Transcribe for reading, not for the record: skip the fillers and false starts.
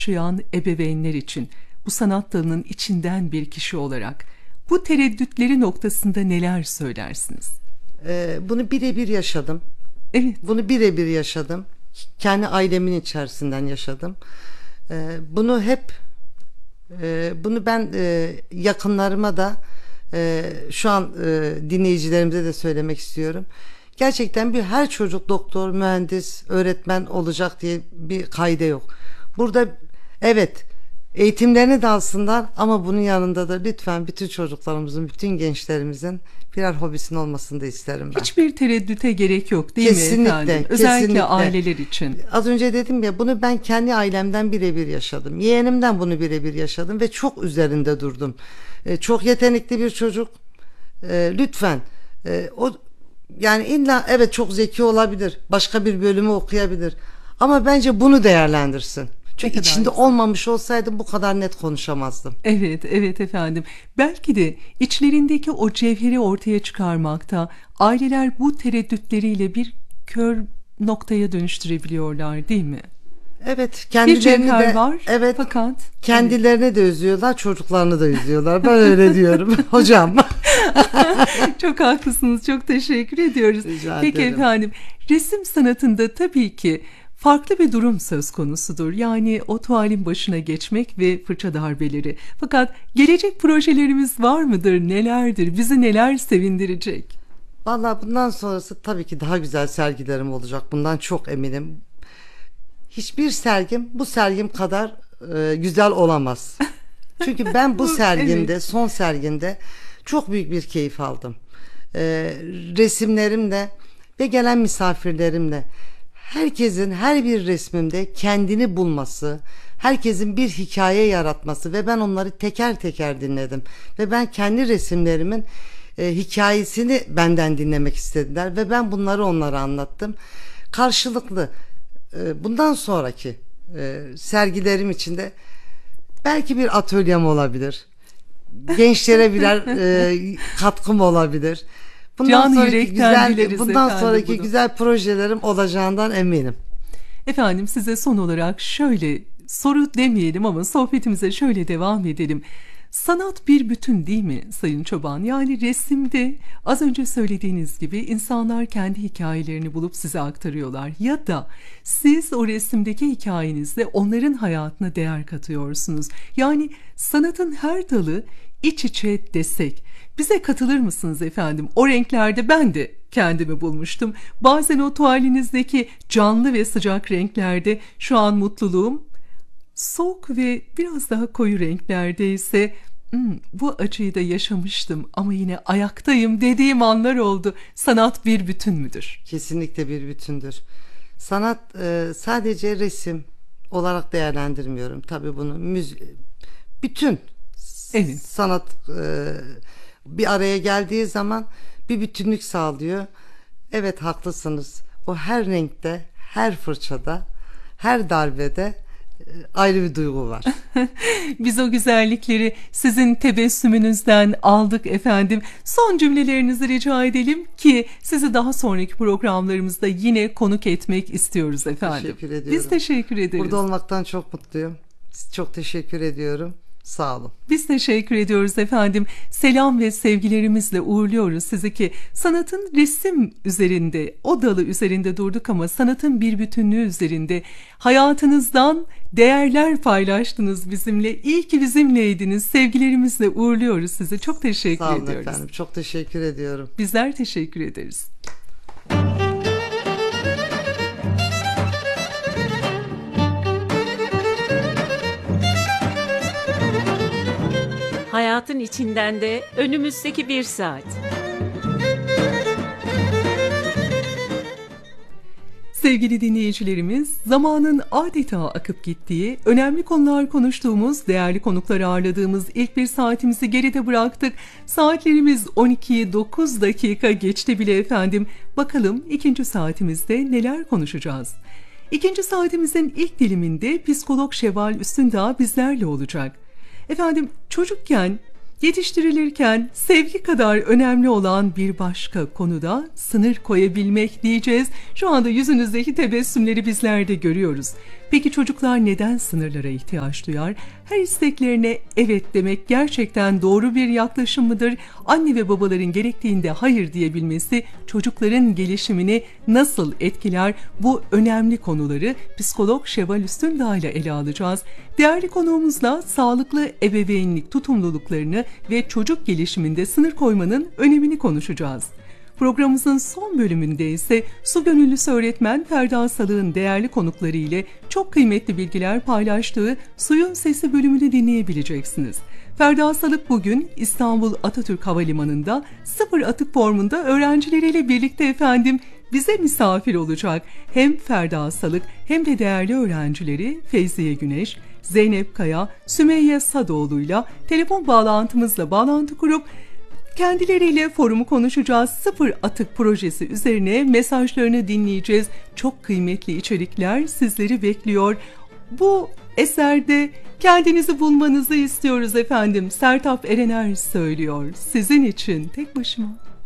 yaşayan ebeveynler için, bu sanat dalının içinden bir kişi olarak bu tereddütleri noktasında neler söylersiniz? Bunu birebir yaşadım. Evet. Bunu birebir yaşadım. Kendi ailemin içerisinden yaşadım. Bunu ben yakınlarıma da şu an dinleyicilerimize de söylemek istiyorum. Gerçekten her çocuk doktor, mühendis, öğretmen olacak diye bir kaide yok. Burada evet, eğitimlerini de alsınlar ama bunun yanında da lütfen bütün çocuklarımızın, bütün gençlerimizin birer hobisinin olmasını da isterim ben. Hiçbir tereddüte gerek yok değil kesinlikle, mi efendim? Özellikle kesinlikle. aileler için. Az önce dedim ya, bunu ben kendi ailemden birebir yaşadım. Yeğenimden bunu birebir yaşadım ve çok üzerinde durdum. Çok yetenekli bir çocuk. Lütfen o, yani illa evet çok zeki olabilir. Başka bir bölümü okuyabilir. Ama bence bunu değerlendirsin. Çünkü içinde olmamış olsaydım bu kadar net konuşamazdım. Evet, evet efendim. Belki de içlerindeki o cevheri ortaya çıkarmakta aileler bu tereddütleriyle bir kör noktaya dönüştürebiliyorlar değil mi? Evet, Bir kendilerini cevher de var evet, fakat kendilerini de üzüyorlar, çocuklarını da üzüyorlar. Ben öyle diyorum hocam. çok haklısınız. Çok teşekkür ediyoruz. Rica Peki ederim. efendim, resim sanatında tabii ki farklı bir durum söz konusudur. Yani o tuvalin başına geçmek ve fırça darbeleri. Fakat gelecek projelerimiz var mıdır? Nelerdir? Bizi neler sevindirecek? Vallahi bundan sonrası tabii ki daha güzel sergilerim olacak. Bundan çok eminim. Hiçbir sergim bu sergim kadar güzel olamaz. Çünkü ben bu sergimde, evet. son sergimde çok büyük bir keyif aldım. Resimlerimle ve gelen misafirlerimle, herkesin her bir resmimde kendini bulması, herkesin bir hikaye yaratması ve ben onları teker teker dinledim. Ve ben kendi resimlerimin hikayesini benden dinlemek istediler ve ben bunları onlara anlattım. Karşılıklı bundan sonraki sergilerim içinde belki bir atölyem olabilir. Gençlere birer katkım olabilir. Can yürekten dileriz bundan efendim sonraki bunu. güzel projelerim olacağından eminim. Efendim, size son olarak şöyle, soru demeyelim ama sohbetimize şöyle devam edelim. Sanat bir bütün değil mi Sayın Çoban? Yani resimde az önce söylediğiniz gibi insanlar kendi hikayelerini bulup size aktarıyorlar. Ya da siz o resimdeki hikayenizle onların hayatına değer katıyorsunuz. Yani sanatın her dalı iç içe desek. Bize katılır mısınız efendim? O renklerde ben de kendimi bulmuştum. Bazen o tuvalinizdeki canlı ve sıcak renklerde şu an mutluluğum, soğuk ve biraz daha koyu renklerde ise bu acıyı da yaşamıştım ama yine ayaktayım dediğim anlar oldu. Sanat bir bütün müdür? Kesinlikle bir bütündür. Sanat sadece resim olarak değerlendirmiyorum. Tabii bunu bütün Evet. sanat bir araya geldiği zaman bir bütünlük sağlıyor. Evet, haklısınız. O her renkte, her fırçada, her darbede ayrı bir duygu var. Biz o güzellikleri sizin tebessümünüzden aldık efendim. Son cümlelerinizi rica edelim ki sizi daha sonraki programlarımızda yine konuk etmek istiyoruz efendim. Teşekkür ediyorum. Biz teşekkür ederiz. Burada olmaktan çok mutluyum. Çok teşekkür ediyorum. Sağ olun. Biz teşekkür ediyoruz efendim. Selam ve sevgilerimizle uğurluyoruz sizi ki sanatın resim üzerinde, o dalı üzerinde durduk ama sanatın bir bütünlüğü üzerinde hayatınızdan değerler paylaştınız bizimle. İyi ki bizimleydiniz. Sevgilerimizle uğurluyoruz sizi. Çok teşekkür Sağ olun ediyoruz. efendim. Çok teşekkür ediyorum. Bizler teşekkür ederiz. Hayatın içinden de önümüzdeki bir saat. Sevgili dinleyicilerimiz, zamanın adeta akıp gittiği, önemli konular konuştuğumuz, değerli konukları ağırladığımız ilk bir saatimizi geride bıraktık. Saatlerimiz 12'yi 9 dakika geçti bile efendim. Bakalım ikinci saatimizde neler konuşacağız? İkinci saatimizin ilk diliminde psikolog Şevval Üstündağ bizlerle olacak. Efendim, çocukken, yetiştirilirken sevgi kadar önemli olan bir başka konuda sınır koyabilmek diyeceğiz. Şu anda yüzünüzdeki tebessümleri bizler de görüyoruz. Peki çocuklar neden sınırlara ihtiyaç duyar? Her isteklerine evet demek gerçekten doğru bir yaklaşım mıdır? Anne ve babaların gerektiğinde hayır diyebilmesi çocukların gelişimini nasıl etkiler? Bu önemli konuları psikolog Şevval Üstündağ ile ele alacağız. Değerli konuğumuzla sağlıklı ebeveynlik tutumluluklarını ve çocuk gelişiminde sınır koymanın önemini konuşacağız. Programımızın son bölümünde ise su gönüllüsü öğretmen Ferda Salık'ın değerli konukları ile çok kıymetli bilgiler paylaştığı Suyun Sesi bölümünü dinleyebileceksiniz. Ferda Salık bugün İstanbul Atatürk Havalimanı'nda sıfır atık formunda öğrencileriyle birlikte efendim bize misafir olacak. Hem Ferda Salık hem de değerli öğrencileri Feyziye Güneş, Zeynep Kaya, Sümeyye Sadoğlu'yla telefon bağlantımızla bağlantı kurup kendileriyle forumu konuşacağız. Sıfır Atık projesi üzerine mesajlarını dinleyeceğiz. Çok kıymetli içerikler sizleri bekliyor. Bu eserde kendinizi bulmanızı istiyoruz efendim. Sertap Erener söylüyor. Sizin için tek başıma.